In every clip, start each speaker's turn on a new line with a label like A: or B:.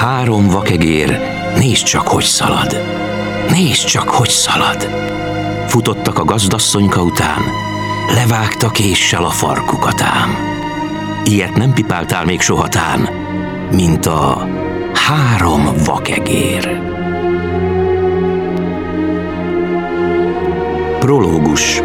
A: három vakegér, nézd csak, hogy szalad! Nézd csak, hogy szalad! Futottak a gazdasszonyka után, levágta késsel a farkukat ám. Ilyet nem pipáltál még sohatán, mint a három vakegér. Prológus.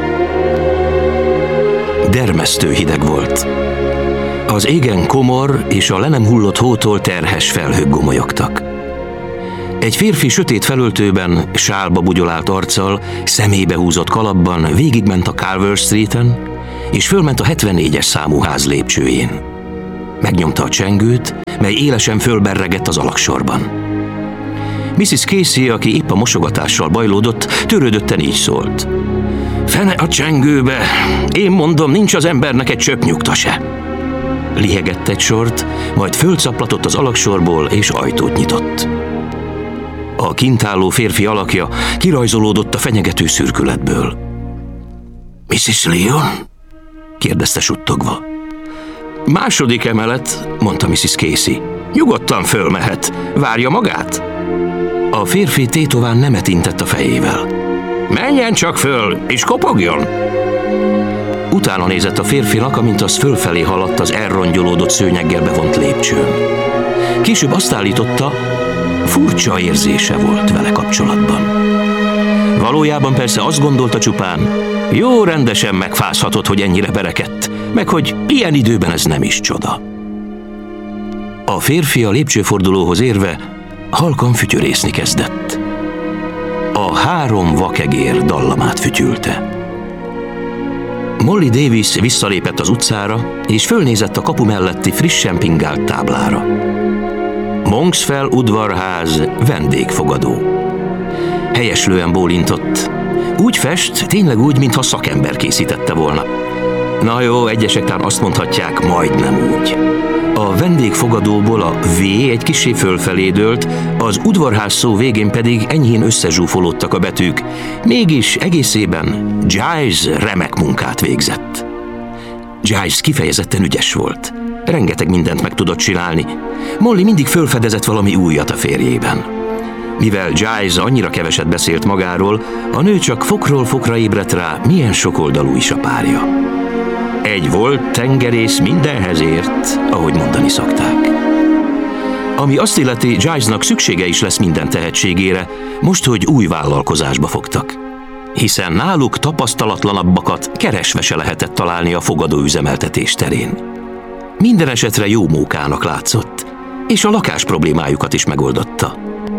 A: Dermesztő hideg volt. Az égen komor és a le nem hullott hótól terhes felhők gomolyogtak. Egy férfi sötét felöltőben, sálba bugyolált arccal, szemébe húzott kalapban végigment a Carver Streeten, és fölment a 74-es számú ház lépcsőjén. Megnyomta a csengőt, mely élesen fölberregett az alagsorban. Mrs. Casey, aki épp a mosogatással bajlódott, törődötten így szólt. Fene a csengőbe! Én mondom, nincs az embernek egy csöpp nyugta se! Lihegett egy sort, majd fölcaplatott az alagsorból, és ajtót nyitott. A kintálló férfi alakja kirajzolódott a fenyegető szürkületből. Mrs. Lyon? Kérdezte suttogva. Második emelet, mondta Mrs. Casey. Nyugodtan fölmehet. Várja magát? A férfi tétován nemet intett a fejével. Menjen csak föl, és kopogjon! Utána nézett a férfinak, amint az fölfelé haladt az elrongyolódott szőnyeggel bevont lépcsőn. Később azt állította, furcsa érzése volt vele kapcsolatban. Valójában persze azt gondolta csupán, jó rendesen megfázhatott, hogy ennyire berekedt, meg hogy ilyen időben ez nem is csoda. A férfi a lépcsőfordulóhoz érve halkan fütyörészni kezdett. A három vakegér dallamát fütyülte. Molly Davis visszalépett az utcára, és fölnézett a kapu melletti frissen pingált táblára. Monksfell udvarház, vendégfogadó. Helyeslően bólintott. Úgy fest, tényleg úgy, mintha szakember készítette volna. Na jó, egyesek talán azt mondhatják, majdnem úgy. A vendégfogadóból a V egy kissé fölfelé dőlt, az udvarház szó végén pedig enyhén összezsúfolódtak a betűk. Mégis egészében Giles remek munkát végzett. Giles kifejezetten ügyes volt. Rengeteg mindent meg tudott csinálni. Molly mindig fölfedezett valami újat a férjében. Mivel Giles annyira keveset beszélt magáról, a nő csak fokról fokra ébredt rá, milyen sokoldalú is a párja. Egy volt tengerész mindenhez ért, ahogy mondani szokták. Ami azt illeti, Gilesnak szüksége is lesz minden tehetségére, most, hogy új vállalkozásba fogtak. Hiszen náluk tapasztalatlanabbakat keresve se lehetett találni a fogadóüzemeltetés terén. Minden esetre jó mókának látszott, és a lakás problémájukat is megoldotta.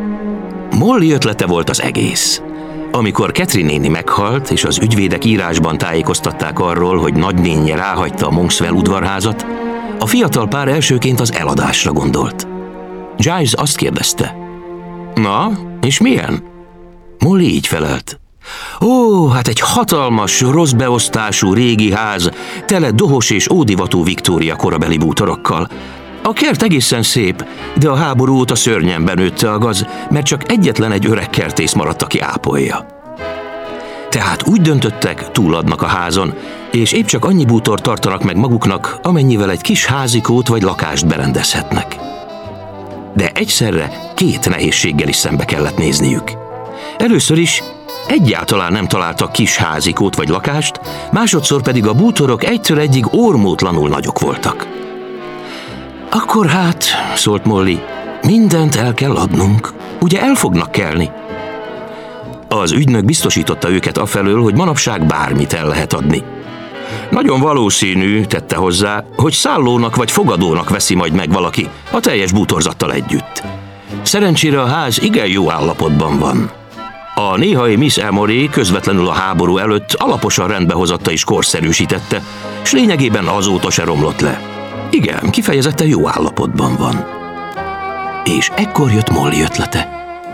A: Molly ötlete volt az egész. Amikor Catherine néni meghalt, és az ügyvédek írásban tájékoztatták arról, hogy nagynénje ráhagyta a Monkswell udvarházat, a fiatal pár elsőként az eladásra gondolt. Giles azt kérdezte. Na, és milyen? Molly így felelt. Ó, hát egy hatalmas, rossz beosztású régi ház, tele dohos és ódivatú Viktória korabeli bútorokkal. A kert egészen szép, de a háború óta szörnyen benőtte a gaz, mert csak egyetlen egy öreg kertész maradt, aki ápolja. Tehát úgy döntöttek, túladnak a házon, és épp csak annyi bútort tartanak meg maguknak, amennyivel egy kis házikót vagy lakást berendezhetnek. De egyszerre két nehézséggel is szembe kellett nézniük. Először is egyáltalán nem találtak kis házikót vagy lakást, másodszor pedig a bútorok egytől egyig ormótlanul nagyok voltak. Akkor hát, szólt Molly, mindent el kell adnunk. Ugye el fognak kelni? Az ügynök biztosította őket afelől, hogy manapság bármit el lehet adni. Nagyon valószínű, tette hozzá, hogy szállónak vagy fogadónak veszi majd meg valaki, a teljes bútorzattal együtt. Szerencsére a ház igen jó állapotban van. A néhai Miss Amory közvetlenül a háború előtt alaposan rendbehozatta és korszerűsítette, s lényegében azóta se romlott le. Igen, kifejezetten jó állapotban van. És ekkor jött Molly ötlete.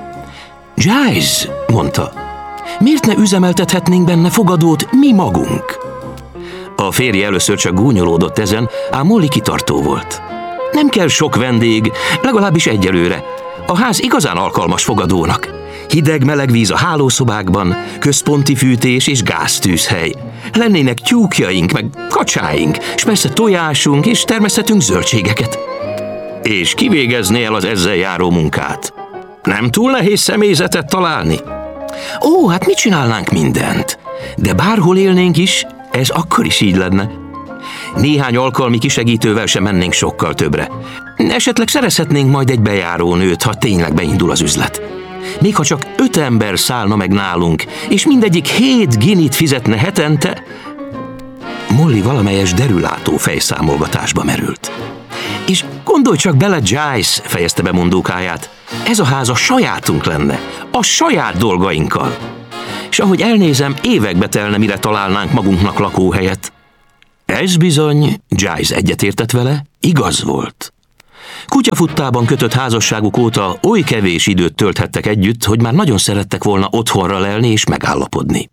A: Giles, mondta, miért ne üzemeltethetnénk benne fogadót mi magunk? A férje először csak gúnyolódott ezen, ám Molly kitartó volt. Nem kell sok vendég, legalábbis egyelőre. A ház igazán alkalmas fogadónak. Hideg-meleg víz a hálószobákban, központi fűtés és gáztűzhely. Lennének tyúkjaink, meg kacsáink, és persze tojásunk, és termeszthetünk zöldségeket. és kivégezné el az ezzel járó munkát. Nem túl nehéz személyzetet találni? Ó, hát mit csinálnánk mindent? De bárhol élnénk is, ez akkor is így lenne. Néhány alkalmi kisegítővel sem mennénk sokkal többre. Esetleg szerezhetnénk majd egy bejárónőt, ha tényleg beindul az üzlet. Még ha csak 5 ember szállna meg nálunk, és mindegyik 7 ginit fizetne hetente... Molly valamelyes derülátó fejszámolgatásba merült. És gondolj csak bele, Giles, fejezte be mondókáját, ez a ház a sajátunk lenne, a saját dolgainkkal. És ahogy elnézem, évekbe telne, mire találnánk magunknak lakóhelyet. Ez bizony, Giles egyetértett vele, igaz volt. Kutyafuttában kötött házasságuk óta oly kevés időt tölthettek együtt, hogy már nagyon szerettek volna otthonra lelni és megállapodni.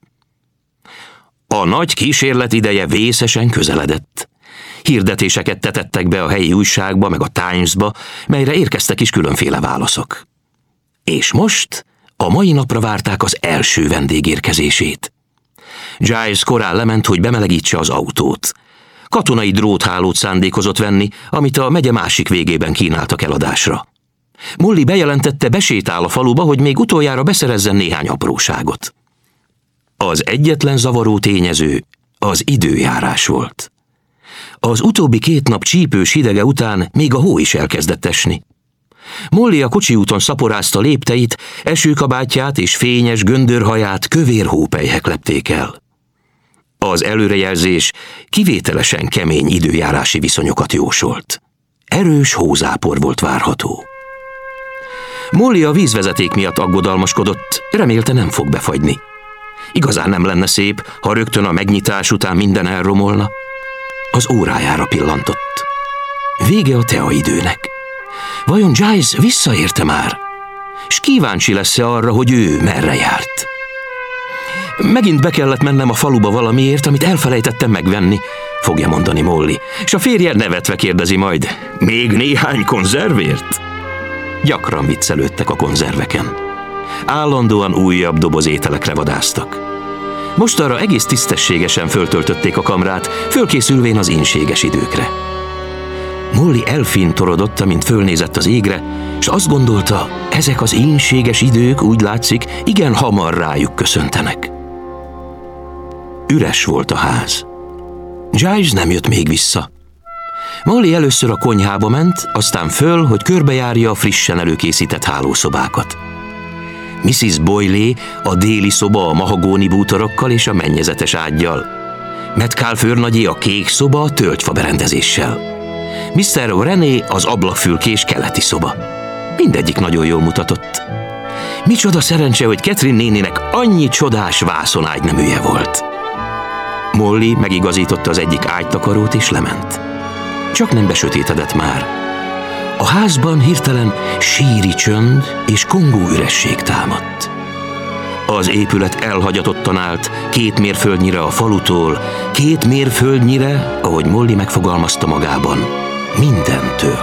A: A nagy kísérlet ideje vészesen közeledett. Hirdetéseket tetettek be a helyi újságba, meg a Timesba, melyre érkeztek is különféle válaszok. És most a mai napra várták az első vendég érkezését. Giles korán lement, hogy bemelegítse az autót. Katonai dróthálót szándékozott venni, amit a megye másik végében kínáltak eladásra. Molly bejelentette, besétál a faluba, hogy még utoljára beszerezzen néhány apróságot. Az egyetlen zavaró tényező az időjárás volt. Az utóbbi 2 nap csípős hidege után még a hó is elkezdett esni. Molly a kocsiúton szaporázta lépteit, esőkabátját és fényes göndörhaját kövér hópelyhek lepték el. Az előrejelzés kivételesen kemény időjárási viszonyokat jósolt. Erős hózápor volt várható. Molly a vízvezeték miatt aggodalmaskodott, remélte nem fog befagyni. Igazán nem lenne szép, ha rögtön a megnyitás után minden elromolna. Az órájára pillantott. Vége a teaidőnek. Vajon Giles visszaérte már? S kíváncsi lesz-e arra, hogy ő merre járt? Megint be kellett mennem a faluba valamiért, amit elfelejtettem megvenni, fogja mondani Molly, és a férje nevetve kérdezi majd, még néhány konzervért? Gyakran viccelődtek a konzerveken. Állandóan újabb dobozételekre vadásztak. Mostanra egész tisztességesen föltöltötték a kamrát, fölkészülvén az ínséges időkre. Molly elfintorodott, amint fölnézett az égre, és azt gondolta, ezek az ínséges idők, úgy látszik, igen hamar rájuk köszöntenek. Üres volt a ház. Giles nem jött még vissza. Molly először a konyhába ment, aztán föl, hogy körbejárja a frissen előkészített hálószobákat. Mrs. Boylé a déli szoba a mahagóni bútorokkal és a mennyezetes ággyal. Metcalfe főrnagyé a kék szoba a tölgyfa berendezéssel. Mr. René az ablakfülkés keleti szoba. Mindegyik nagyon jól mutatott. Micsoda szerencse, hogy Catherine néninek annyi csodás vászonágyneműje volt. Molly megigazította az egyik ágytakarót és lement. Csak nem besötétedett már. A házban hirtelen síri csönd és kongó üresség támadt. Az épület elhagyatottan állt 2 mérföldnyire a falutól, 2 mérföldnyire, ahogy Molly megfogalmazta magában, mindentől.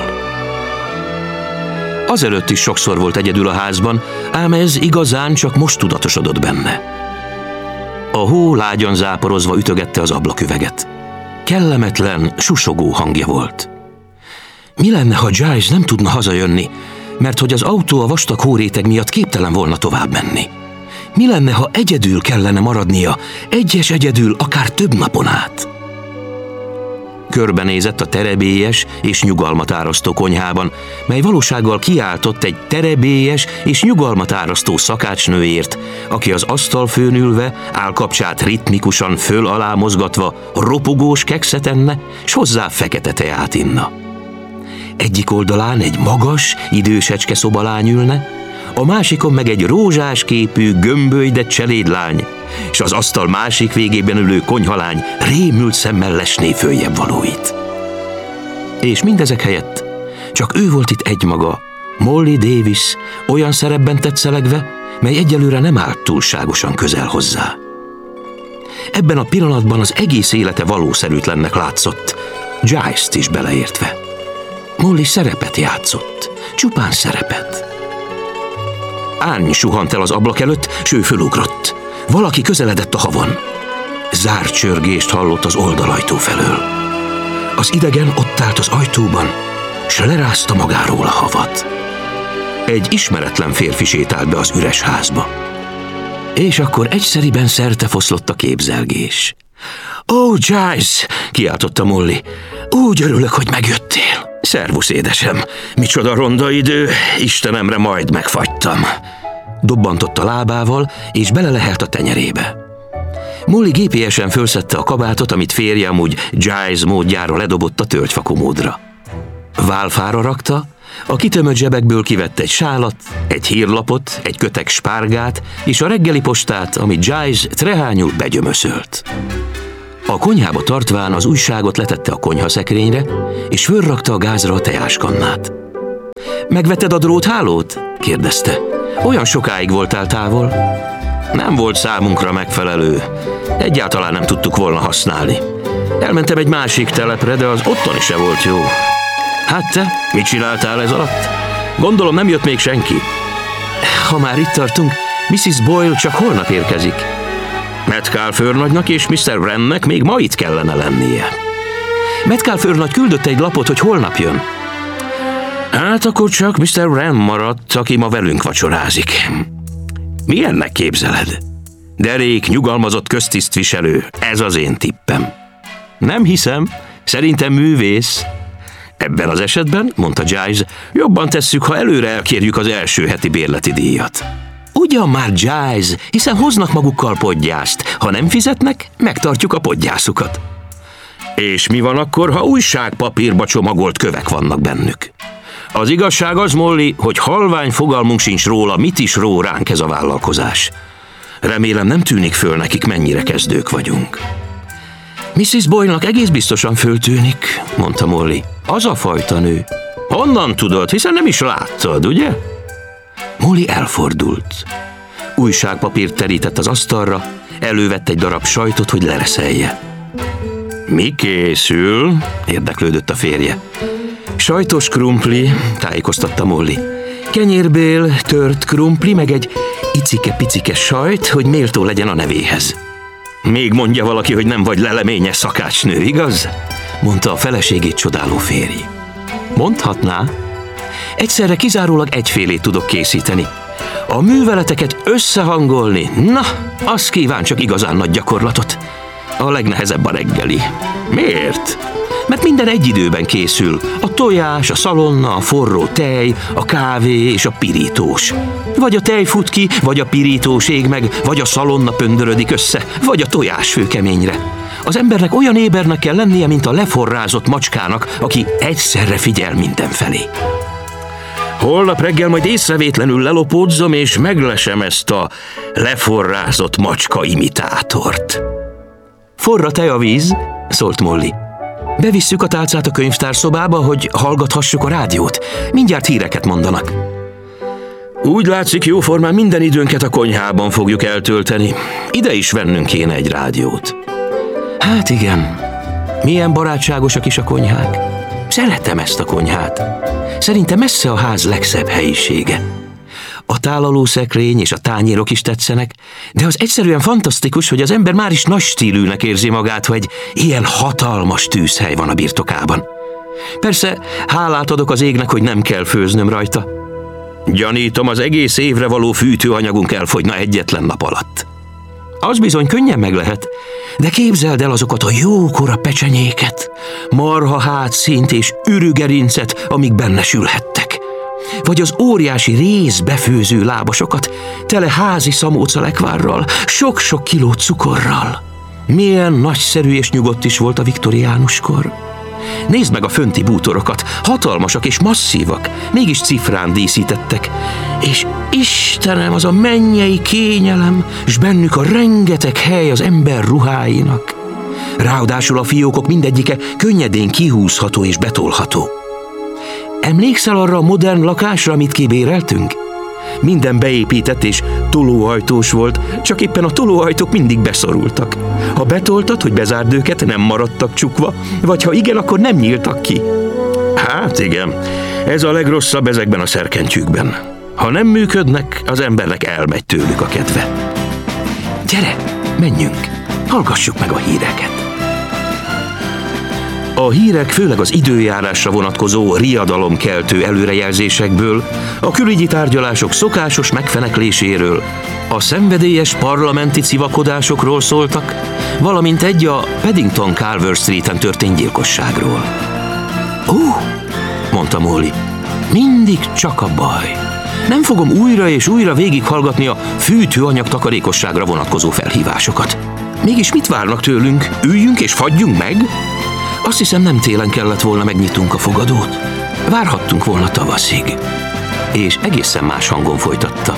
A: Azelőtt is sokszor volt egyedül a házban, ám ez igazán csak most tudatosodott benne. A hó lágyan záporozva ütögette az ablaküveget. Kellemetlen, susogó hangja volt. Mi lenne, ha Giles nem tudna hazajönni, mert hogy az autó a vastag hóréteg miatt képtelen volna tovább menni? Mi lenne, ha egyedül kellene maradnia, egyedül, akár több napon át? Körbenézett a terebélyes és nyugalmat árasztó konyhában, mely valósággal kiáltott egy terebélyes és nyugalmat árasztó szakácsnőért, aki az asztalfőn ülve, állkapcsát ritmikusan föl-alá mozgatva ropogós kekszet enne, s hozzá fekete teát inna. Egyik oldalán egy magas, idősecske szobalány ülne, a másikon meg egy rózsás képű, gömbölydett cselédlány, és az asztal másik végében ülő konyhalány rémült szemmel lesné följebb valóit. És mindezek helyett csak ő volt itt egymaga, Molly Davis, olyan szerepben tetszelegve, mely egyelőre nem állt túlságosan közel hozzá. Ebben a pillanatban az egész élete valószerűtlennek látszott, Giles-t is beleértve. Molly szerepet játszott, csupán szerepet. Árny suhant el az ablak előtt, s ő fölugrott. Valaki közeledett a havon. Zárt csörgést hallott az oldalajtó felől. Az idegen ott állt az ajtóban, s lerázta magáról a havat. Egy ismeretlen férfi sétált be az üres házba. És akkor egyszeriben szertefoszlott a képzelgés. Ó, Giles! Kiáltotta Molly. Úgy örülök, hogy megjöttél. Szervusz, édesem! Micsoda ronda idő, Istenemre, majd megfagytam. Dobbantott a lábával, és belelehelt a tenyerébe. Molly gépiesen fölszedte a kabátot, amit férje amúgy Giles módjára ledobott a tölgyfa komódra. Válfára rakta, a kitömött zsebekből kivett egy sálat, egy hírlapot, egy köteg spárgát és a reggeli postát, amit Giles trehányul begyömöszölt. A konyhába tartván az újságot letette a konyhaszekrényre, és fölrakta a gázra a teáskannát. Megvetted a dróthálót? kérdezte. Olyan sokáig voltál távol. Nem volt számunkra megfelelő. Egyáltalán nem tudtuk volna használni. Elmentem egy másik telepre, de az ottani se volt jó. Hát te, mit csináltál ez alatt? Gondolom nem jött még senki. Ha már itt tartunk, Mrs. Boyle csak holnap érkezik. Metcalfe őrnagynak és Mr. Wrennek még ma itt kellene lennie. Metcalfe őrnagy küldött egy lapot, hogy holnap jön. Hát akkor csak Mr. Wren maradt, aki ma velünk vacsorázik. Milyennek képzeled? Derék, nyugalmazott köztisztviselő, ez az én tippem. Nem hiszem, szerintem művész. Ebben az esetben, mondta Giles, jobban tesszük, ha előre elkérjük az első heti bérleti díjat. Ugyan már, Giles, hiszen hoznak magukkal podgyászt. Ha nem fizetnek, megtartjuk a podgyászukat. És mi van akkor, ha újságpapírba csomagolt kövek vannak bennük? Az igazság az, Molly, hogy halvány fogalmunk sincs róla, mit is ró ránk ez a vállalkozás. Remélem nem tűnik föl nekik, mennyire kezdők vagyunk. Mrs. Boyle-nak egész biztosan föltűnik, mondta Molly. Az a fajta nő. Honnan tudod, hiszen nem is láttad, ugye? Molly elfordult. Újságpapírt terített az asztalra, elővett egy darab sajtot, hogy lereszelje. Mi készül? Érdeklődött a férje. Sajtos krumpli, tájékoztatta Molly. Kenyérbél, tört krumpli, meg egy icike-picike sajt, hogy méltó legyen a nevéhez. Még mondja valaki, hogy nem vagy leleményes szakácsnő, igaz? Mondta a feleségét csodáló férj. Mondhatná. Egyszerre kizárólag egyfélét tudok készíteni. A műveleteket összehangolni, na, az kíván csak igazán nagy gyakorlatot. A legnehezebb a reggeli. Miért? Mert minden egy időben készül. A tojás, a szalonna, a forró tej, a kávé és a pirítós. Vagy a tej fut ki, vagy a pirítós ég meg, vagy a szalonna pöndörödik össze, vagy a tojás főkeményre. Az embernek olyan ébernek kell lennie, mint a leforrázott macskának, aki egyszerre figyel mindenfelé. Holnap reggel majd észrevétlenül lelopódzom, és meglesem ezt a leforrázott macska imitátort. Forra te a víz, szólt Molly. Bevisszük a tálcát a könyvtárszobába, hogy hallgathassuk a rádiót. Mindjárt híreket mondanak. Úgy látszik, jóformán minden időnket a konyhában fogjuk eltölteni. Ide is vennünk kéne egy rádiót. Hát igen, milyen barátságosak is a konyhák. Szeretem ezt a konyhát. Szerintem messze a ház legszebb helyisége. A tálalószekrény és a tányérok is tetszenek, de az egyszerűen fantasztikus, hogy az ember már is nagy stílűnek érzi magát, hogy ilyen hatalmas tűzhely van a birtokában. Persze, hálát adok az égnek, hogy nem kell főznöm rajta. Gyanítom, az egész évre való fűtőanyagunk elfogyna egyetlen nap alatt. Az bizony könnyen meg lehet, de képzeld el azokat a jókora pecsenyéket, marha hátszínt és ürügerincet, amik benne sülhettek. Vagy az óriási rézbefőző lábasokat, tele házi szamócalekvárral, sok-sok kiló cukorral. Milyen nagyszerű és nyugodt is volt a viktoriánuskor. Nézd meg a fönti bútorokat, hatalmasak és masszívak, mégis cifrán díszítettek. És Istenem, az a mennyei kényelem, s bennük a rengeteg hely az ember ruháinak. Ráadásul a fiókok mindegyike könnyedén kihúzható és betolható. Emlékszel arra a modern lakásra, amit kibéreltünk? Minden beépített és tolóajtós volt, csak éppen a tolóajtók mindig beszorultak. Ha betoltad, hogy bezárd őket, nem maradtak csukva, vagy ha igen, akkor nem nyíltak ki. Hát igen, ez a legrosszabb ezekben a szerkentyűkben. Ha nem működnek, az embernek elmegy tőlük a kedve. Gyere, menjünk, hallgassuk meg a híreket. A hírek főleg az időjárásra vonatkozó riadalomkeltő előrejelzésekből, a külügyi tárgyalások szokásos megfenekléséről, a szenvedélyes parlamenti civakodásokról szóltak, valamint egy a Paddington Carver Streeten történt gyilkosságról. Mondta Molly, mindig csak a baj. Nem fogom újra és újra végighallgatni a fűtőanyag takarékosságra vonatkozó felhívásokat. Mégis mit várnak tőlünk? Üljünk és fagyjunk meg? Azt hiszem, nem télen kellett volna megnyitunk a fogadót. Várhattunk volna tavaszig. És egészen más hangon folytatta.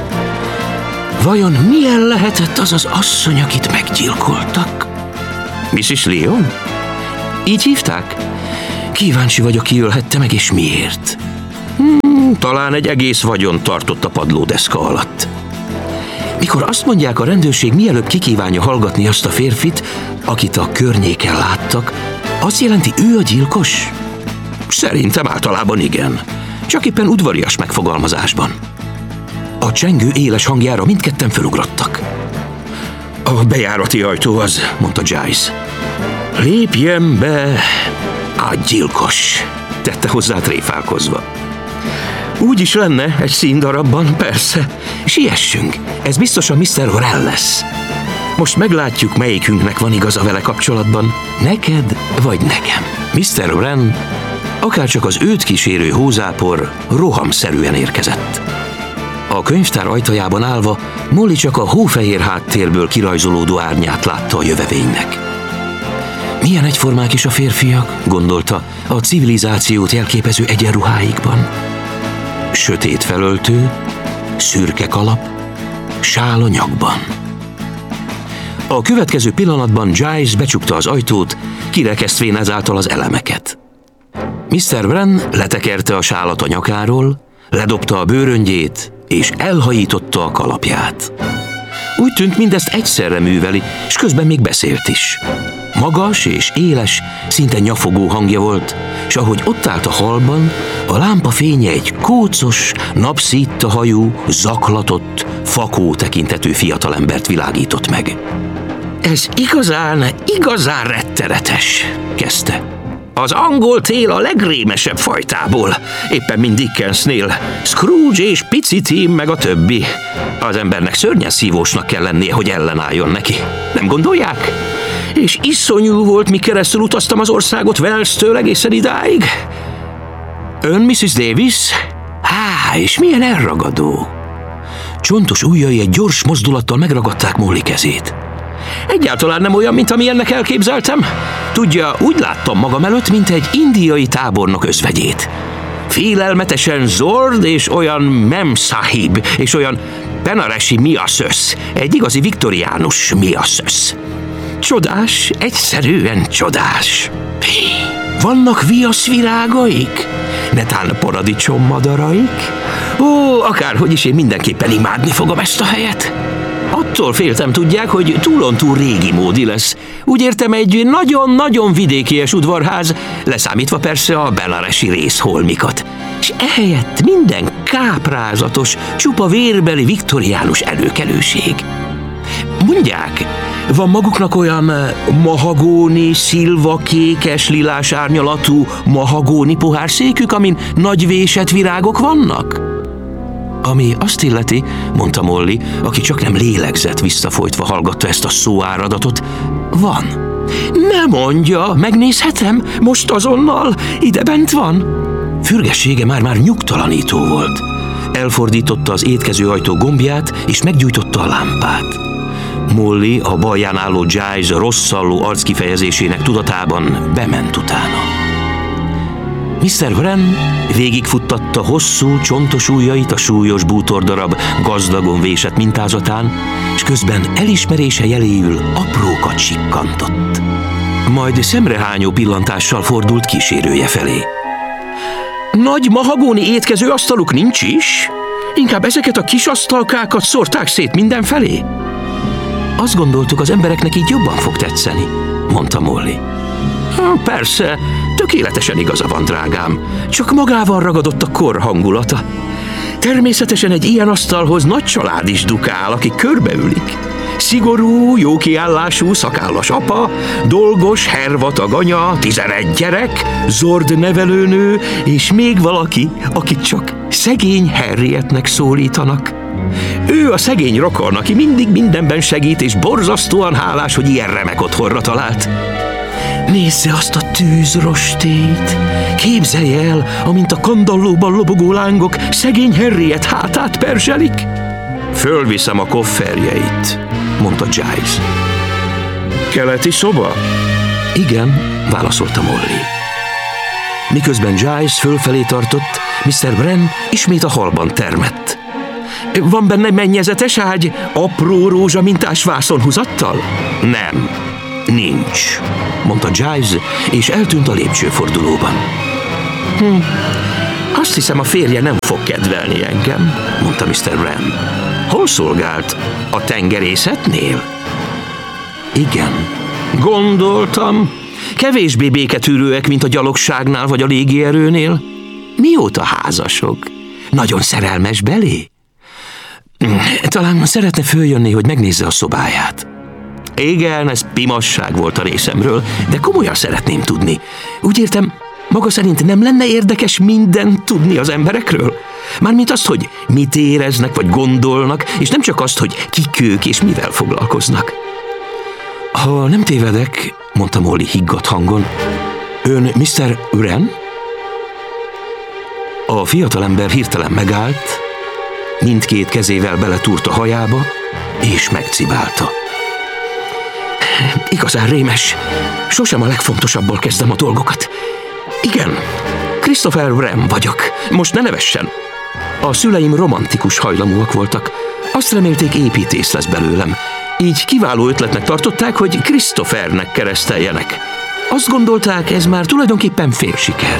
A: Vajon milyen lehetett az az asszony, akit meggyilkoltak? Mrs. Lyon? Így hívták? Kíváncsi vagyok, ki ölhette meg és miért. Talán egy egész vagyont tartott a padlódeszka alatt. Mikor azt mondják, a rendőrség mielőbb kikívánja hallgatni azt a férfit, akit a környéken láttak, azt jelenti, ő a gyilkos? Szerintem általában igen. Csak éppen udvarias megfogalmazásban. A csengő éles hangjára mindketten felugrottak. A bejárati ajtó az, mondta Giles. Lépjen be, a gyilkos, tette hozzá tréfálkozva. Úgy is lenne egy színdarabban, persze. Siessünk, ez biztosan Mr. Wren lesz. Most meglátjuk, melyikünknek van igaza vele kapcsolatban, neked vagy nekem. Mr. Wren, akárcsak az őt kísérő hózápor rohamszerűen érkezett. A könyvtár ajtajában állva Molly csak a hófehér háttérből kirajzolódó árnyát látta a jövevénynek. Milyen egyformák is a férfiak, gondolta, a civilizációt jelképező egyenruháikban. Sötét felöltő, szürke kalap, sál a nyakban. A következő pillanatban Giles becsukta az ajtót, kirekesztvén ezáltal az elemeket. Mr. Wren letekerte a sálat a nyakáról, ledobta a bőröngyét, és elhajította a kalapját. Úgy tűnt, mindezt egyszerre műveli, és közben még beszélt is. Magas és éles, szinte nyafogó hangja volt, és ahogy ott állt a hallban, a lámpa fénye egy kócos, napszítta hajú, zaklatott, fakó tekintetű fiatalembert világított meg. Ez igazán rettenetes, kezdte. Az angol tél a legrémesebb fajtából, éppen mint Dickensnél. Scrooge és Pici Tim meg a többi. Az embernek szörnyen szívósnak kell lennie, hogy ellenálljon neki. Nem gondolják? És iszonyú volt, míg keresztül utaztam az országot Wales-től egészen idáig. Ön Mrs. Davis? És milyen elragadó. Csontos ujjai egy gyors mozdulattal megragadták Molly kezét. Egyáltalán nem olyan, mint amilyennek elképzeltem. Tudja, úgy láttam magam előtt, mint egy indiai tábornok özvegyét. Félelmetesen zord, és olyan Memsahib, és olyan Benaresi miaszösz, egy igazi viktoriánus miaszösz. Csodás, egyszerűen csodás. Vannak viaszvirágaik? Netán paradicsommmadaraik? Akárhogy is, én mindenképpen imádni fogom ezt a helyet. Attól féltem, tudják, hogy túlontúl régi módi lesz. Úgy értem, egy nagyon-nagyon vidékies udvarház, leszámítva persze a belaresi részholmikat. És ehelyett minden káprázatos, csupa vérbeli viktoriánus előkelőség. Mondják, van maguknak olyan mahagóni, szilvakékes, lilás árnyalatú mahagóni pohárszékük, amin nagy vésett virágok vannak? Ami azt illeti, mondta Molly, aki csak nem lélegzett, visszafolytva hallgatta ezt a szóáradatot, van. Ne mondja, megnézhetem? Most azonnal? Ide bent van? Fürgessége már nyugtalanító volt. Elfordította az étkezőajtó gombját, és meggyújtotta a lámpát. Molly a balján álló Giles rosszalló arckifejezésének tudatában bement utána. Mr. Wren végigfuttatta hosszú, csontos ujjait a súlyos bútordarab gazdagon vésett mintázatán, és közben elismerése jeléül aprókat sikkantott. Majd szemrehányó pillantással fordult kísérője felé. Nagy mahagóni étkező asztaluk nincs is? Inkább ezeket a kis asztalkákat szórták szét mindenfelé? Azt gondoltuk, az embereknek így jobban fog tetszeni, mondta Molly. Persze, tökéletesen igaza van, drágám, csak magával ragadott a kor hangulata. Természetesen egy ilyen asztalhoz nagy család is dukál, akik körbeülik. Szigorú, jókiállású, szakállas apa, dolgos, hervatag anya, 11 gyerek, zord nevelőnő, és még valaki, akit csak szegény Henrietnek szólítanak. Ő a szegény rokon, aki mindig mindenben segít, és borzasztóan hálás, hogy ilyen remek otthonra talált. Nézze azt a tűzrostét! Képzelje el, amint a kandallóban lobogó lángok szegény Henriet hátát perzselik. Fölviszem a kofferjeit, mondta Giles. Keleti szoba? Igen, válaszolta Molly. Miközben Giles fölfelé tartott, Mr. Wren ismét a hallban termett. Van benne mennyezetes ágy, apró rózsamintás vászonhúzattal? Nem, nincs, mondta Giles, és eltűnt a lépcsőfordulóban. Azt hiszem, a férje nem fog kedvelni engem, mondta Mr. Wren. Hol szolgált? A tengerészetnél? Igen, gondoltam. Kevésbé béketűrőek, mint a gyalogságnál vagy a légierőnél. Mióta házasok? Nagyon szerelmes belé? Talán szeretne följönni, hogy megnézze a szobáját. Igen, ez pimasság volt a részemről, de komolyan szeretném tudni. Úgy értem, maga szerint nem lenne érdekes mindent tudni az emberekről? Mármint azt, hogy mit éreznek vagy gondolnak, és nem csak azt, hogy kik ők és mivel foglalkoznak. Ha nem tévedek, mondta Molly higgadt hangon, ön Mr. Wren? A fiatalember hirtelen megállt, mindkét kezével beletúrt a hajába, és megcibálta. Igazán rémes, sosem a legfontosabból kezdem a dolgokat. Igen, Christopher Wren vagyok, most ne nevessen. A szüleim romantikus hajlamúak voltak, azt remélték, építész lesz belőlem, így kiváló ötletnek tartották, hogy Christophernek kereszteljenek. Azt gondolták, ez már tulajdonképpen félsiker.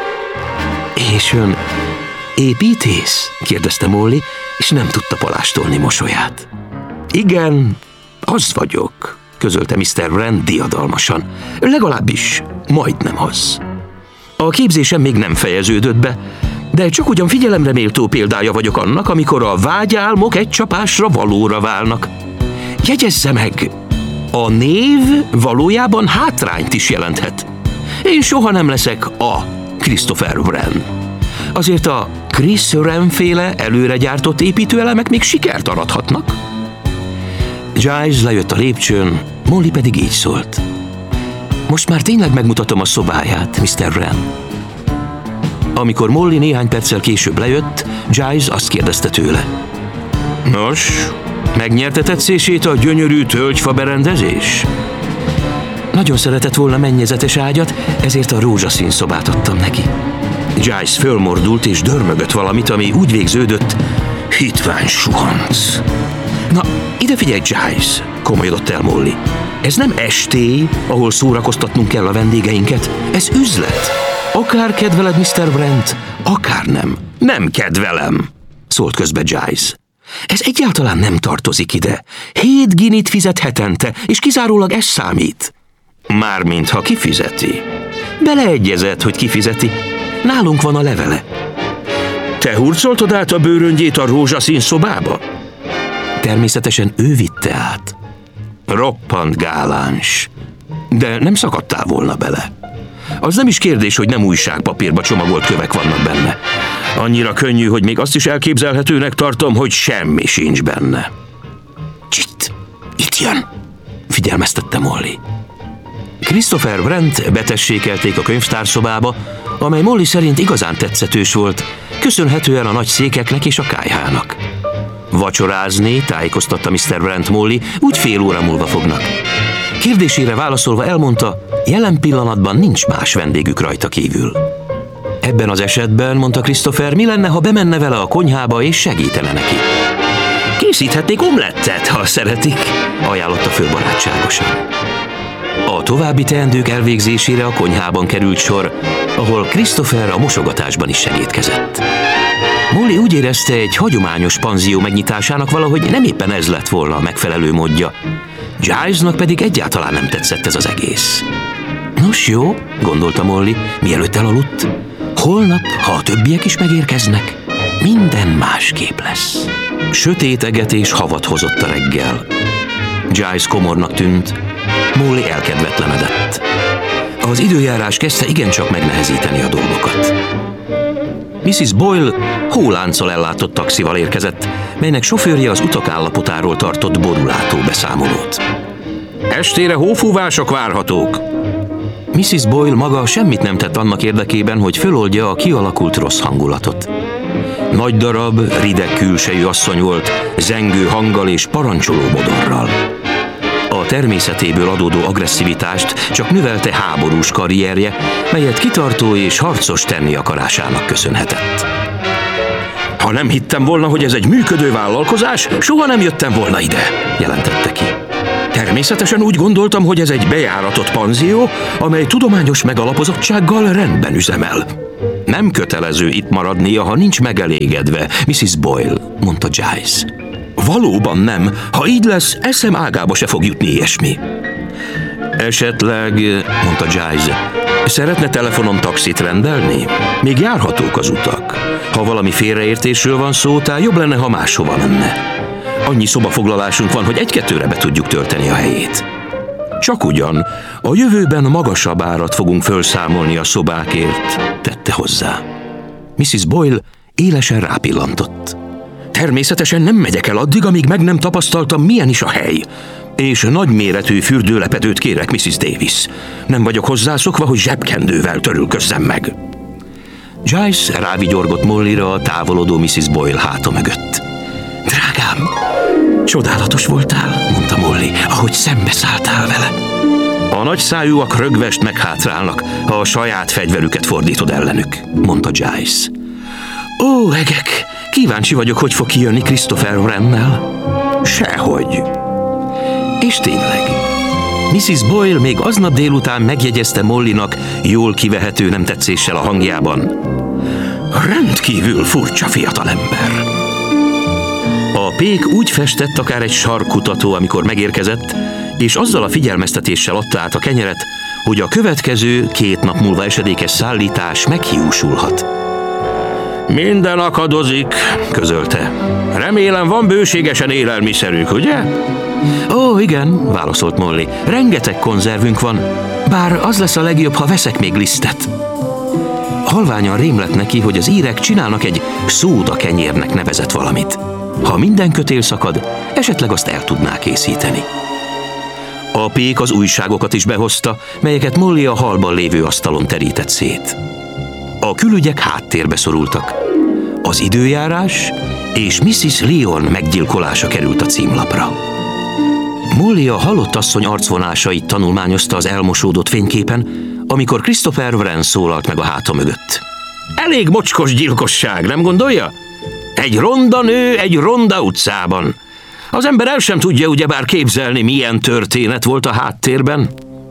A: És ön építész? Kérdezte Molly, és nem tudta palástolni mosolyát. Igen, az vagyok, közölte Mr. Wren diadalmasan. Legalábbis majdnem az. A képzésem még nem fejeződött be, de csak ugyan figyelemre méltó példája vagyok annak, amikor a vágyálmok egy csapásra valóra válnak. Jegyezze meg, a név valójában hátrányt is jelenthet. Én soha nem leszek a Christopher Wren. Azért a Chris Wren-féle előre gyártott építőelemek még sikert arathatnak. Giles lejött a lépcsőn, Molly pedig így szólt. Most már tényleg megmutatom a szobáját, Mr. Wren. Amikor Molly néhány perccel később lejött, Giles azt kérdezte tőle. Nos, megnyerte tetszését a gyönyörű tölgyfa berendezés? Nagyon szeretett volna mennyezetes ágyat, ezért a rózsaszín szobát adtam neki. Giles fölmordult és dörmögött valamit, ami úgy végződött, hitvány suhanc. Na, ide figyelj, Giles, komolyodott el Molly. Ez nem estély, ahol szórakoztatnunk kell a vendégeinket, ez üzlet. Akár kedveled Mr. Wrent, akár nem. Nem kedvelem, szólt közbe Giles. Ez egyáltalán nem tartozik ide. 7 guinit fizet hetente, és kizárólag ez számít. Mármint ha kifizeti. Beleegyezett, hogy kifizeti. Nálunk van a levele. Te hurcoltad át a bőröngyét a rózsaszín szobába? Természetesen ő vitte át. Roppant gáláns. De nem szakadtál volna bele. Az nem is kérdés, hogy nem újságpapírba csomagolt kövek vannak benne. Annyira könnyű, hogy még azt is elképzelhetőnek tartom, hogy semmi sincs benne. Csitt, itt jön, figyelmeztette Molly. Christopher Wrent betessékelték a könyvtárszobába, amely Molly szerint igazán tetszetős volt, köszönhetően a nagy székeknek és a kályhának. Vacsorázni, tájékoztatta Mr. Wrent Molly, úgy fél óra múlva fognak. Kérdésére válaszolva elmondta, jelen pillanatban nincs más vendégük rajta kívül. Ebben az esetben, mondta Christopher, mi lenne, ha bemenne vele a konyhába és segítene neki? Készíthetnék omlettet, ha szeretik, ajánlotta föl barátságosan. A további teendők elvégzésére a konyhában került sor, ahol Christopher a mosogatásban is segédkezett. Molly úgy érezte, egy hagyományos panzió megnyitásának valahogy nem éppen ez lett volna a megfelelő módja. Gilesnak pedig egyáltalán nem tetszett ez az egész. Nos jó, gondolta Molly, mielőtt elaludt, holnap, ha a többiek is megérkeznek, minden másképp lesz. Sötéteget és havat hozott a reggel. Giles komornak tűnt, Molly elkedvetlenedett. Az időjárás kezdte igencsak megnehezíteni a dolgokat. Mrs. Boyle hólánccal ellátott taxival érkezett, melynek sofőrje az utak állapotáról tartott borulátó beszámolót. Estére hófúvások várhatók. Mrs. Boyle maga semmit nem tett annak érdekében, hogy föloldja a kialakult rossz hangulatot. Nagy darab, rideg külsejű asszony volt, zengő hanggal és parancsoló modorral. A természetéből adódó agresszivitást csak növelte háborús karrierje, melyet kitartó és harcos tenni akarásának köszönhetett. Ha nem hittem volna, hogy ez egy működő vállalkozás, soha nem jöttem volna ide, jelentette ki. Természetesen úgy gondoltam, hogy ez egy bejáratott panzió, amely tudományos megalapozottsággal rendben üzemel. Nem kötelező itt maradnia, ha nincs megelégedve, Mrs. Boyle, mondta Giles. Valóban nem. Ha így lesz, eszem ágába se fog jutni ilyesmi. Esetleg, mondta Giles, szeretne telefonon taxit rendelni? Még járhatók az utak. Ha valami félreértésről van szó, tehát jobb lenne, ha máshova menne. Annyi szobafoglalásunk van, hogy egy-kettőre be tudjuk tölteni a helyét. Csak ugyan, a jövőben magasabb árat fogunk felszámolni a szobákért, tette hozzá. Mrs. Boyle élesen rápillantott. Természetesen nem megyek el addig, amíg meg nem tapasztaltam, milyen is a hely. És nagyméretű fürdőlepedőt kérek, Mrs. Davis. Nem vagyok hozzászokva, hogy zsebkendővel törülközzem meg. Giles rávigyorgott Mollyra a távolodó Mrs. Boyle háta mögött. Drágám, csodálatos voltál, mondta Molly, ahogy szembeszálltál vele. A nagyszájúak rögvest meghátrálnak, ha a saját fegyverüket fordítod ellenük, mondta Giles. Ó, egek, kíváncsi vagyok, hogy fog kijönni Christopher Wrennel. Sehogy. És tényleg, Mrs. Boyle még aznap délután megjegyezte Mollynak jól kivehető nem tetszéssel a hangjában. Rendkívül furcsa fiatalember. A pék úgy festett akár egy sarkkutató, amikor megérkezett, és azzal a figyelmeztetéssel adta át a kenyeret, hogy a következő 2 nap múlva esedékes szállítás meghiúsulhat. Minden akadozik, közölte. Remélem van bőségesen élelmiszerük, ugye? Ó, igen, válaszolt Molly. Rengeteg konzervünk van, bár az lesz a legjobb, ha veszek még lisztet. Halványan rém lett neki, hogy az írek csinálnak egy szóda kenyérnek nevezett valamit. Ha minden kötél szakad, esetleg azt el tudná készíteni. A pék az újságokat is behozta, melyeket Molly a hallban lévő asztalon terített szét. A külügyek háttérbe szorultak. Az időjárás és Mrs. Lyon meggyilkolása került a címlapra. Molly a halott asszony arcvonásait tanulmányozta az elmosódott fényképen, amikor Christopher Wren szólalt meg a háta mögött. Elég mocskos gyilkosság, nem gondolja? Egy ronda nő egy ronda utcában. Az ember el sem tudja ugyebár képzelni, milyen történet volt a háttérben.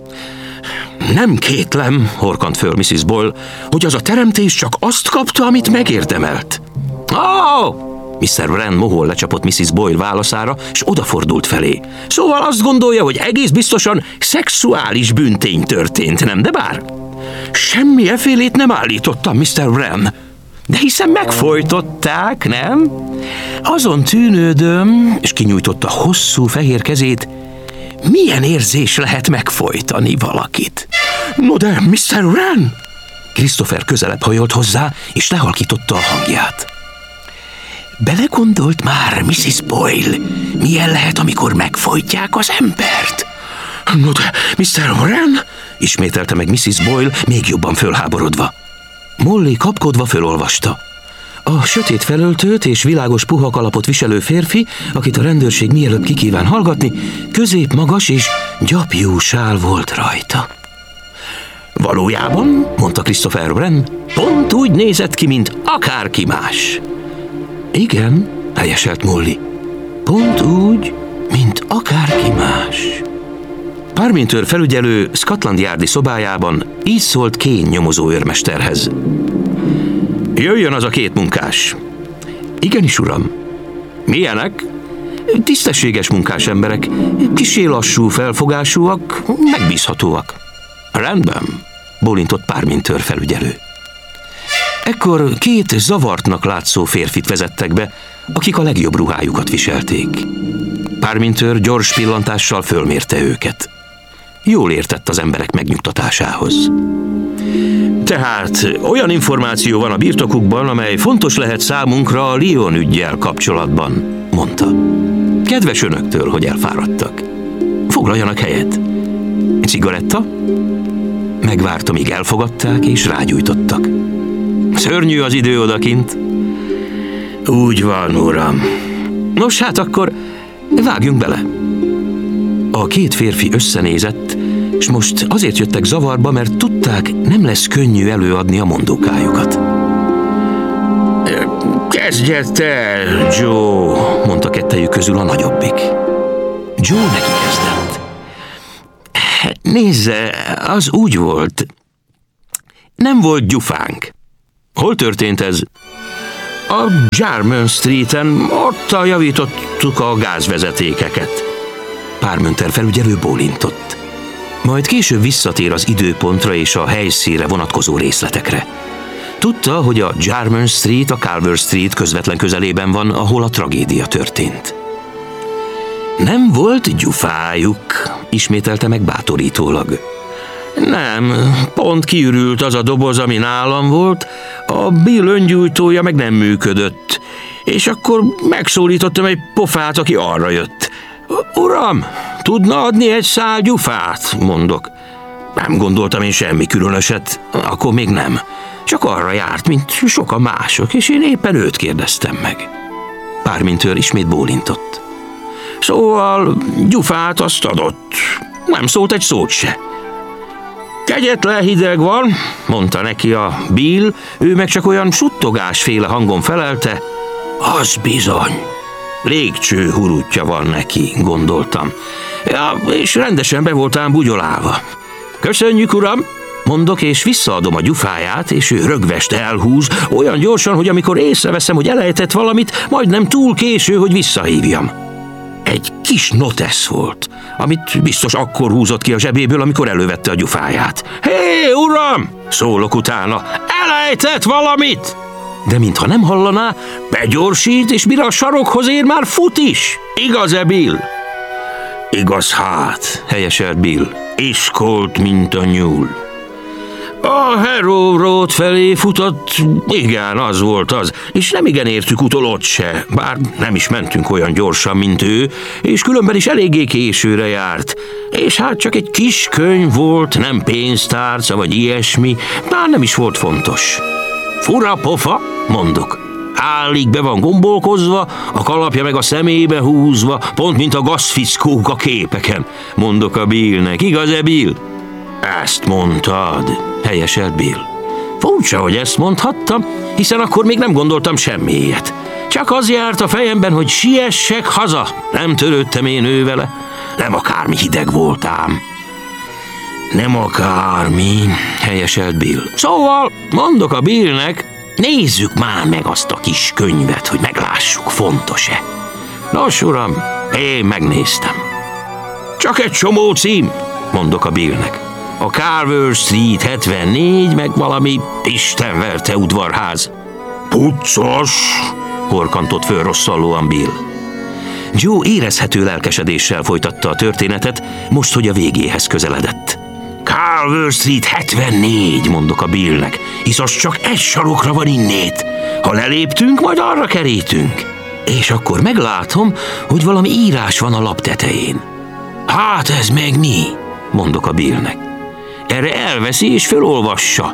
A: Nem kétlem, horkant föl Mrs. Boyle, hogy az a teremtés csak azt kapta, amit megérdemelt. Mr. Wren mohol lecsapott Mrs. Boyle válaszára, és odafordult felé. Szóval azt gondolja, hogy egész biztosan szexuális bűntény történt, nem de bár? Semmi efélét nem állítottam, Mr. Wren. De hiszen megfojtották, nem? Azon tűnődöm, és kinyújtotta hosszú fehér kezét, milyen érzés lehet megfojtani valakit? No de, Mr. Wren! Christopher közelebb hajolt hozzá, és lehalkította a hangját. Belegondolt már, Mrs. Boyle, milyen lehet, amikor megfojtják az embert? No de, Mr. Wren! Ismételte meg Mrs. Boyle, még jobban fölháborodva. Molly kapkodva fölolvasta. A sötét felöltőt és világos puha kalapot viselő férfi, akit a rendőrség mielőbb kikíván hallgatni, középmagas és gyapjú sál volt rajta. Valójában, mondta Christopher Wren, pont úgy nézett ki, mint akárki más. Igen, helyeselt Molly. Pont úgy, mint akárki más. Parmintőr felügyelő Scotland Yardi szobájában így szólt Kane nyomozó őrmesterhez. Jöjjön az a 2 munkás. Igenis, uram. Milyenek? Tisztességes munkás emberek, kissé lassú felfogásúak, megbízhatóak. Rendben, bólintott Parmintőr felügyelő. Ekkor 2 zavartnak látszó férfit vezettek be, akik a legjobb ruhájukat viselték. Parminter gyors pillantással fölmérte őket. Jól értett az emberek megnyugtatásához. Tehát olyan információ van a birtokukban, amely fontos lehet számunkra a Lyon üggyel kapcsolatban, mondta. Kedves önöktől, hogy elfáradtak. Foglaljanak helyet. Cigaretta? Megvárta, míg elfogadták, és rágyújtottak. Szörnyű az idő odakint. Úgy van, uram. Nos, hát akkor vágjunk bele. A két férfi összenézett, és most azért jöttek zavarba, mert tudták, nem lesz könnyű előadni a mondókájukat. Kezdjed el, Joe, mondta kettejük közül a nagyobbik. Joe neki kezdett. Nézze, az úgy volt. Nem volt gyufánk. Hol történt ez? A Jarman Streeten, ott javítottuk a gázvezetékeket. Parminter felügyelő bólintott. Majd később visszatér az időpontra és a helyszínre vonatkozó részletekre. Tudta, hogy a Jarman Street a Calvert Street közvetlen közelében van, ahol a tragédia történt. Nem volt gyufájuk, ismételte meg bátorítólag. Nem, pont kiürült az a doboz, ami nálam volt, a Bill öngyújtója meg nem működött, és akkor megszólítottam egy pofát, aki arra jött. Uram, tudna adni egy szál gyufát? Mondok. Nem gondoltam én semmi különöset, akkor még nem. Csak arra járt, mint sokan mások, és én éppen őt kérdeztem meg. Parminter ismét bólintott. Szóval gyufát azt adott. Nem szólt egy szót se. Kegyetlen hideg van, mondta neki a Bill, ő meg csak olyan suttogásféle hangon felelte. Az bizony. Légcső hurutja van neki, gondoltam. Ja, és rendesen be voltám bugyolálva. Köszönjük, uram, mondok, és visszaadom a gyufáját, és ő rögvest elhúz, olyan gyorsan, hogy amikor észreveszem, hogy elejtett valamit, majdnem túl késő, hogy visszahívjam. Egy kis notesz volt, amit biztos akkor húzott ki a zsebéből, amikor elővette a gyufáját. Hé, uram! Szólok utána. Elejtett valamit! De mintha nem hallaná, begyorsít, és mire a sarokhoz ér, már fut is. Igaz-e, Bill? Igaz, hát, helyeselt Bill. Iskolt, mint a nyúl. A Harrow Road felé futott, igen, az volt az, és nem igen értük utol ott se, bár nem is mentünk olyan gyorsan, mint ő, és különben is eléggé későre járt. És hát csak egy kis könyv volt, nem pénztárca vagy ilyesmi, már nem is volt fontos. Fura pofa, mondok. Állig be van gombolkozva, a kalapja meg a szemébe húzva, pont mint a gazfickók a képeken, mondok a Billnek. Igaz-e, Bill? Ezt mondtad, helyeselt Bill. Furcsa, hogy ezt mondhattam, hiszen akkor még nem gondoltam semmilyet. Csak az járt a fejemben, hogy siessek haza. Nem törődtem én ő vele. Nem akármi hideg voltám. Nem akármi, helyeselt Bill. Szóval, mondok a Billnek, nézzük már meg azt a kis könyvet, hogy meglássuk, fontos-e. Nos, uram, én megnéztem. Csak egy csomó cím, mondok a Billnek. A Calvert Street 74, meg valami istenverte udvarház. Puccos, horkantott föl rosszallóan Bill. Joe érezhető lelkesedéssel folytatta a történetet, most, hogy a végéhez közeledett. Calvert Street 74, mondok a Billnek, hisz az csak egy sarokra van innét. Ha leléptünk, majd arra kerítünk. És akkor meglátom, hogy valami írás van a lap tetején. Hát ez meg mi? Mondok a Billnek. Erre elveszi és felolvassa.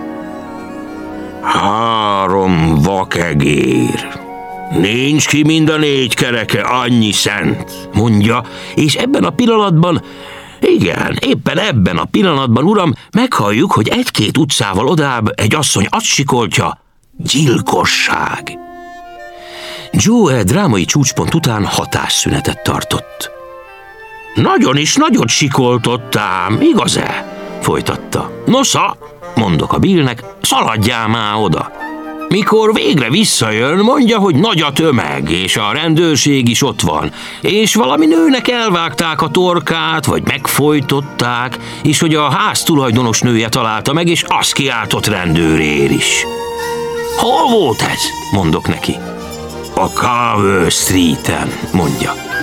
A: 3 vakegér. Nincs ki mind a 4 kereke, annyi szent, mondja, és ebben a pillanatban, igen, éppen ebben a pillanatban, uram, meghalljuk, hogy 1-2 utcával odább egy asszony azt sikoltja, gyilkosság. Joe drámai csúcspont után hatásszünetet tartott. Nagyon is nagyot sikoltottám, igaz-e? Folytatta. Nosza, mondok a Billnek, szaladjál már oda. Mikor végre visszajön, mondja, hogy nagy a tömeg, és a rendőrség is ott van, és valami nőnek elvágták a torkát, vagy megfojtották, és hogy a ház tulajdonos nője találta meg, és azt kiáltott rendőrér is. Hol volt ez? Mondok neki. A Calvert Streeten, mondja.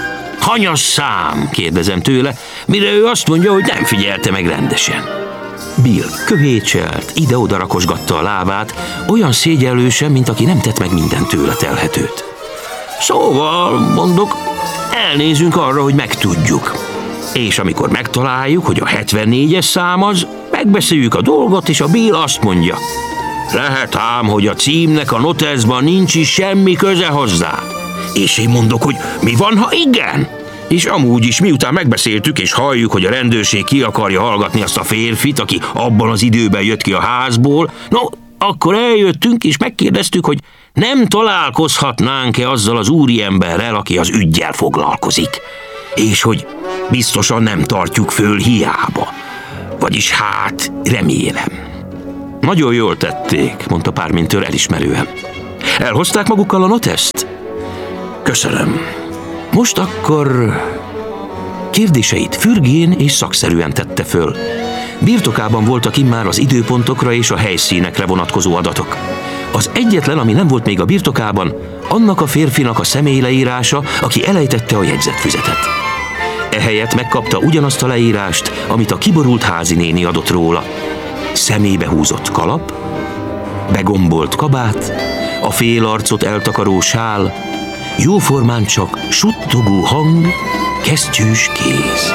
A: hanyas szám? Kérdezem tőle, mire ő azt mondja, hogy nem figyelte meg rendesen. Bill köhécselt, ide-oda rakosgatta a lábát, olyan szégyellősen, mint aki nem tett meg minden tőle telhetőt. Szóval, mondok, elnézünk arra, hogy megtudjuk. És amikor megtaláljuk, hogy a 74-es szám az, megbeszéljük a dolgot, és a Bill azt mondja, lehet ám, hogy a címnek a noteszban nincs is semmi köze hozzá. És én mondok, hogy mi van, ha igen? És amúgy is, miután megbeszéltük, és halljuk, hogy a rendőrség ki akarja hallgatni azt a férfit, aki abban az időben jött ki a házból, no, akkor eljöttünk, és megkérdeztük, hogy nem találkozhatnánk-e azzal az úriemberrel, aki az üggyel foglalkozik, és hogy biztosan nem tartjuk föl hiába. Vagyis hát, remélem. Nagyon jól tették, mondta Parminter elismerően. Elhozták magukkal a noteszt? Köszönöm. Most akkor... Kérdéseit fürgén és szakszerűen tette föl. Birtokában voltak immár az időpontokra és a helyszínekre vonatkozó adatok. Az egyetlen, ami nem volt még a birtokában, annak a férfinak a személyleírása, aki elejtette a jegyzetfüzetet. Ehelyett megkapta ugyanazt a leírást, amit a kiborult házinéni adott róla. Szemébe húzott kalap, begombolt kabát, a fél arcot eltakaró sál, jóformán csak suttogó hang, kesztyűs kéz.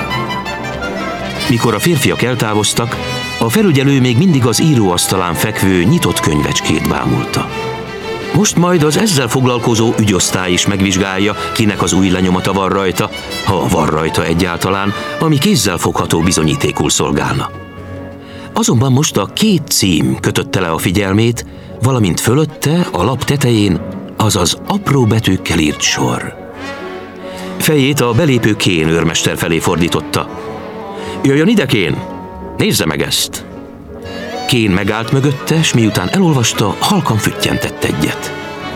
A: Mikor a férfiak eltávoztak, a felügyelő még mindig az íróasztalán fekvő nyitott könyvecskét bámulta. Most majd az ezzel foglalkozó ügyosztály is megvizsgálja, kinek az új lenyomata van rajta, ha van rajta egyáltalán, ami kézzel fogható bizonyítékul szolgálna. Azonban most a 2 cím kötötte le a figyelmét, valamint fölötte, a lap tetején, azaz apró betűkkel írt sor. Fejét a belépő Kane őrmester felé fordította. Jöjjön ide, Kane! Nézze meg ezt! Kane megállt mögötte, s miután elolvasta, halkan füttyentett egyet.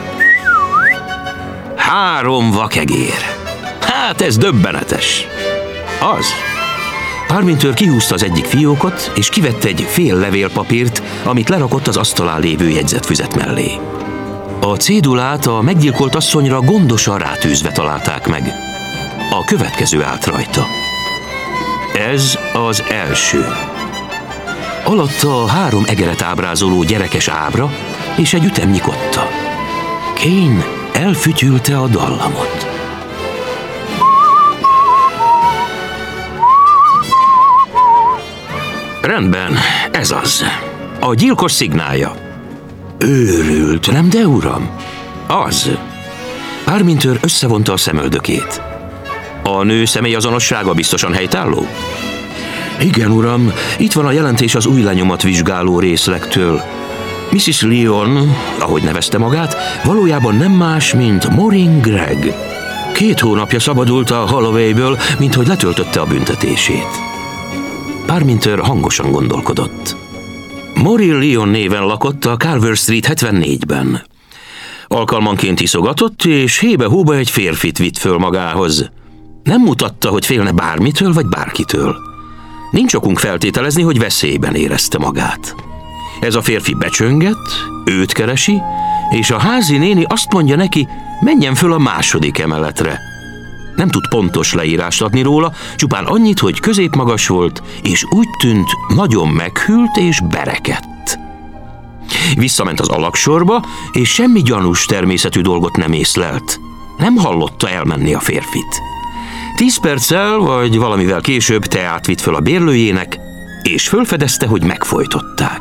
A: 3 vakegér! Hát ez döbbenetes! Az! Parminter kihúzta az egyik fiókot, és kivette egy fél levélpapírt, amit lerakott az asztalán lévő jegyzetfüzet mellé. A cédulát a meggyilkolt asszonyra gondosan rátűzve találták meg. A következő állt rajta. Ez az első. Alatta 3 egeret ábrázoló gyerekes ábra és egy ütemnyi kotta. Kane elfütyülte a dallamot. Rendben, ez az. A gyilkos szignálja. Őrült, nem de, uram? Az. Parminter összevonta a szemöldökét. A nő személyazonossága biztosan helytálló? Igen, uram, itt van a jelentés az új lenyomat vizsgáló részlektől. Mrs. Lyon, ahogy nevezte magát, valójában nem más, mint Maureen Gregg. 2 hónapja szabadult a Holloway-ből, minthogy letöltötte a büntetését. Parminter hangosan gondolkodott. Maureen Lyon néven lakott a Carver Street 74-ben. Alkalmanként iszogatott, és hébe-hóba egy férfit vitt föl magához. Nem mutatta, hogy félne bármitől vagy bárkitől. Nincs okunk feltételezni, hogy veszélyben érezte magát. Ez a férfi becsönget, őt keresi, és a házi néni azt mondja neki, menjen föl a 2. emeletre. Nem tud pontos leírást adni róla, csupán annyit, hogy középmagas volt, és úgy tűnt, nagyon meghűlt és berekedt. Visszament az alagsorba, és semmi gyanús természetű dolgot nem észlelt. Nem hallotta elmenni a férfit. 10 perccel, vagy valamivel később teát vitt föl a bérlőjének, és fölfedezte, hogy megfojtották.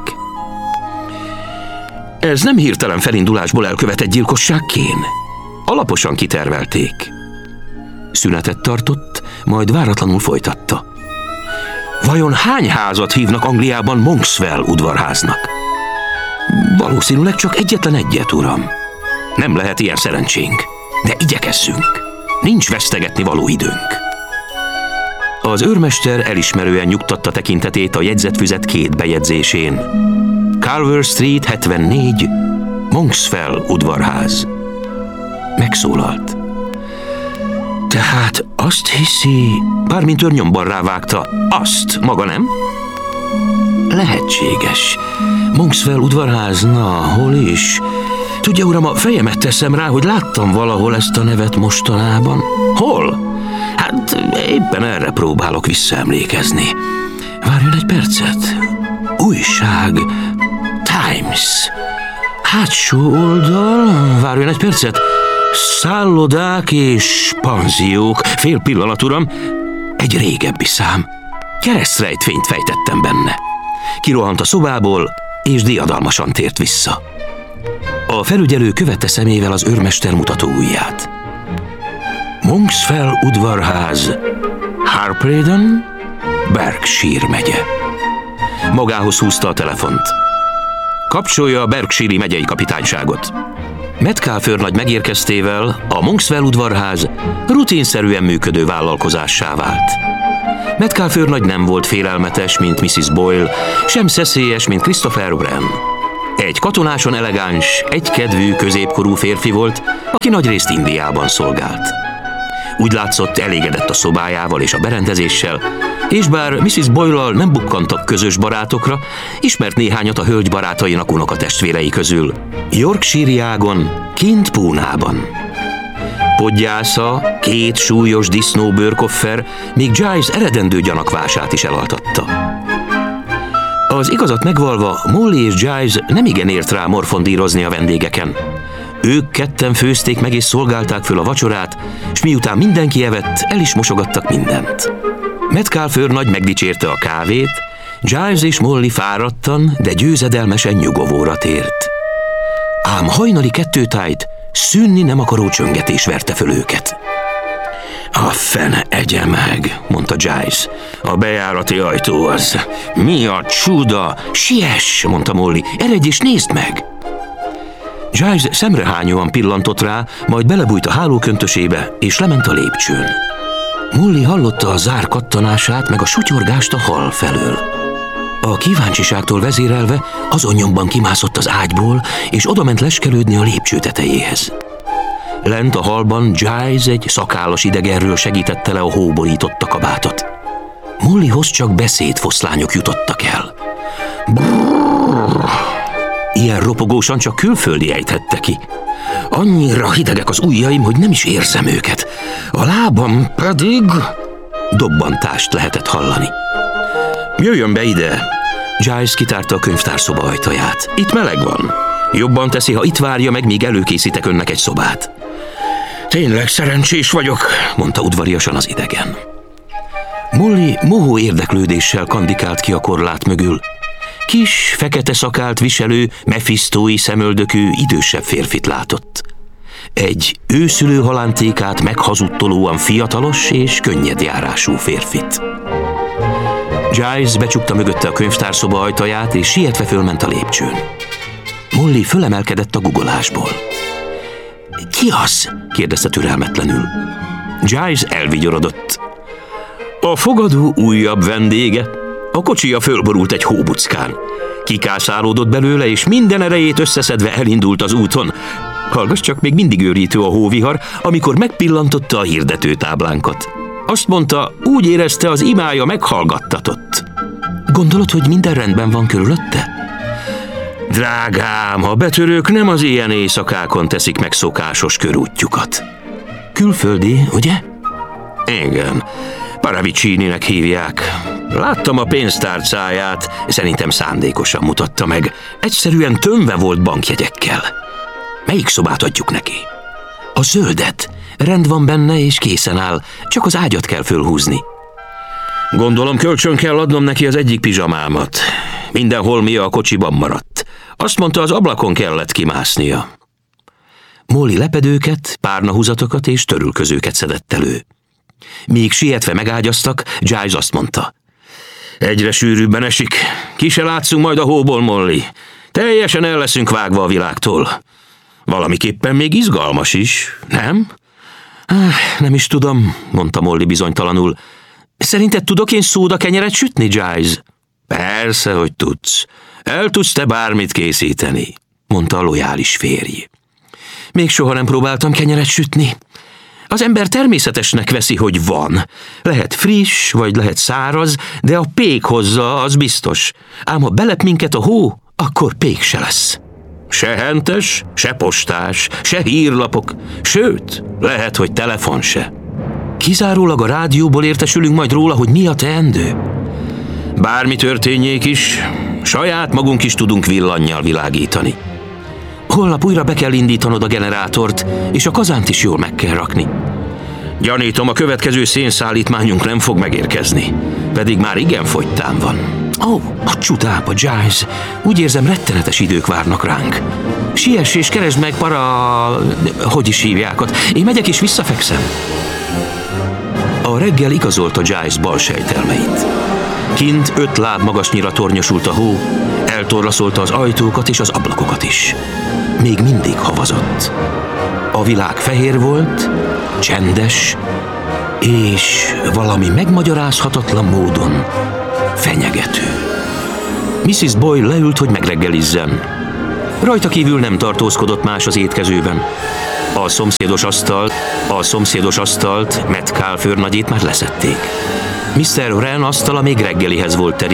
A: Ez nem hirtelen felindulásból elkövetett gyilkosság, Kane. Alaposan kitervelték. Szünetet tartott, majd váratlanul folytatta. Vajon hány házat hívnak Angliában Monkswell udvarháznak? Valószínűleg csak egyetlen egyet, uram. Nem lehet ilyen szerencsénk, de igyekezzünk. Nincs vesztegetni való időnk. Az őrmester elismerően nyugtatta tekintetét a jegyzetfüzet 2 bejegyzésén. Carver Street 74, Monkswell udvarház. Megszólalt. Tehát azt hiszi... Parminter nyomban rávágta. Azt, maga nem? Lehetséges. Monkswell udvarház, na, hol is? Tudja, uram, a fejemet teszem rá, hogy láttam valahol ezt a nevet mostanában. Hol? Éppen erre próbálok visszaemlékezni. Várjon egy percet. Újság. Times. Hátsó oldal. Várjon egy percet. Szállodák és panziók. Fél pillanat, uram. Egy régebbi szám. Keresztrejtvényt fejtettem benne. Kirohant a szobából, és diadalmasan tért vissza. A felügyelő követte szemével az őrmester mutató ujját. Monksfell udvarház, Harpredon, Berkshire megye. Magához húzta a telefont. Kapcsolja a Berkshire-i megyei kapitányságot. Metcalfe őrnagy megérkeztével a Monksfell udvarház rutinszerűen működő vállalkozássá vált. Metcalfe őrnagy nem volt félelmetes, mint Mrs. Boyle, sem szeszélyes, mint Christopher Wren. Egy katonáson elegáns, egykedvű, középkorú férfi volt, aki nagyrészt Indiában szolgált. Úgy látszott, elégedett a szobájával és a berendezéssel, és bár Mrs. Boyle-al nem bukkantak közös barátokra, ismert néhányat a hölgy barátainak unokatestvérei közül. Yorkshire ágon, kint Púnában. Podgyásza, 2 súlyos disznóbőrkoffer, még Giles eredendő gyanakvását is elaltatta. Az igazat megvalva, Molly és Giles nemigen ért rá morfondírozni a vendégeken. Ők ketten főzték meg és szolgálták föl a vacsorát, s miután mindenki evett, el is mosogattak mindent. Metcalfe őrnagy megdicsérte a kávét, Giles és Molly fáradtan, de győzedelmesen nyugovóra tért. Ám hajnali 2-tájt szűnni nem akaró csöngetés verte föl őket. A fene egye meg, mondta Giles. A bejárati ajtó az. Mi a csuda? Siess, mondta Molly. Eredj és nézd meg! Giles szemrehányóan pillantott rá, majd belebújt a hálóköntösébe, és lement a lépcsőn. Molly hallotta a zár kattanását, meg a sutyorgást a hal felől. A kíváncsiságtól vezérelve azon nyomban kimászott az ágyból, és odament leskelődni a lépcső tetejéhez. Lent a hallban Giles egy szakállas idegenről segítette le a hóborított kabátot. Mollyhoz csak beszédfoszlányok jutottak el. Brrr. Ilyen ropogósan csak külföldi ejthette ki. Annyira hidegek az ujjaim, hogy nem is érzem őket. A lábam pedig... Dobbantást lehetett hallani. Jöjjön be ide! Giles kitárta a könyvtárszoba ajtaját. Itt meleg van. Jobban teszi, ha itt várja meg, míg előkészítek önnek egy szobát. Tényleg szerencsés vagyok, mondta udvariasan az idegen. Molly mohó érdeklődéssel kandikált ki a korlát mögül. Kis, fekete szakált viselő, mefisztói szemöldökű, idősebb férfit látott. Egy őszülő halántékát meghazudtolóan fiatalos és könnyedjárású férfit. Giles becsukta mögötte a könyvtárszoba ajtaját, és sietve fölment a lépcsőn. Molly fölemelkedett a guggolásból. Ki az? kérdezte türelmetlenül. Giles elvigyorodott. A fogadó újabb vendége. A kocsija fölborult egy hóbuckán. Kikászálódott belőle, és minden erejét összeszedve elindult az úton. Hallgass csak, még mindig őrítő a hóvihar, amikor megpillantotta a hirdetőtáblánkat. Azt mondta, úgy érezte, az imája meghallgattatott. Gondolod, hogy minden rendben van körülötte? Drágám, a betörők nem az ilyen éjszakákon teszik meg szokásos körútjukat. Külföldi, ugye? Igen, Paravicininek hívják. Láttam a pénztárcáját, szerintem szándékosan mutatta meg. Egyszerűen tömve volt bankjegyekkel. Melyik szobát adjuk neki? A zöldet. Rend van benne és készen áll, csak az ágyat kell fölhúzni. Gondolom kölcsön kell adnom neki az egyik pizsamámat. Minden holmia a kocsiban maradt. Azt mondta, az ablakon kellett kimásznia. Molly lepedőket, párnahúzatokat és törülközőket szedett elő. Míg sietve megágyaztak, Giles azt mondta. Egyre sűrűbben esik. Ki se látszunk majd a hóból, Molly. Teljesen el leszünk vágva a világtól. Valamiképpen még izgalmas is, nem? Nem is tudom, mondta Molly bizonytalanul. Szerinted tudok én szódakenyeret sütni, Giles? Persze, hogy tudsz. El tudsz te bármit készíteni, mondta a lojális férj. Még soha nem próbáltam kenyeret sütni. Az ember természetesnek veszi, hogy van. Lehet friss, vagy lehet száraz, de a pék hozza, az biztos. Ám ha belep minket a hó, akkor pék se lesz. Se hentes, se postás, se hírlapok, sőt, lehet, hogy telefon se. Kizárólag a rádióból értesülünk majd róla, hogy mi a teendő. Bármi történjék is, saját magunk is tudunk villannyal világítani. Holnap újra be kell indítanod a generátort, és a kazánt is jól meg kell rakni. Gyanítom, a következő szénszállítmányunk nem fog megérkezni, pedig már igen fogytán van. Ó, a csudába, Giles. Úgy érzem, rettenetes idők várnak ránk. Siess és keresd meg hogy is hívjákat. Én megyek és visszafekszem. A reggel igazolta Giles bal sejtelmeit. Kint 5 láb magasnyira tornyosult a hó, eltorlaszolta az ajtókat és az ablakokat is. Még mindig havazott. A világ fehér volt, csendes, és valami megmagyarázhatatlan módon fenyegető. Mrs. Boyle leült, hogy megreggelizzen. Rajta kívül nem tartózkodott más az étkezőben. A szomszédos asztalt Metcalfe őrnagyét már leszették. Mr. Wren asztala még reggelihez volt terítve.